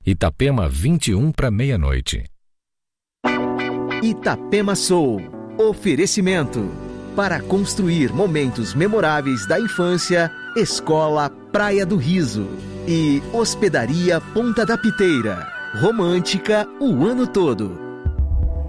Itapema 21 para meia-noite. Itapema Soul. Oferecimento. Para construir momentos memoráveis da infância, Escola Praia do Riso. E Hospedaria Ponta da Piteira. Romântica o ano todo.